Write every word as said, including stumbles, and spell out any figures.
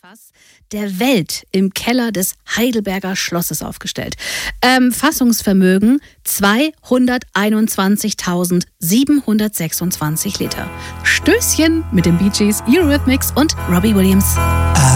Fass der Welt im Keller des Heidelberger Schlosses aufgestellt. Ähm, Fassungsvermögen zweihunderteinundzwanzigtausendsiebenhundertsechsundzwanzig Liter. Stößchen mit den Bee Gees, Eurythmics und Robbie Williams.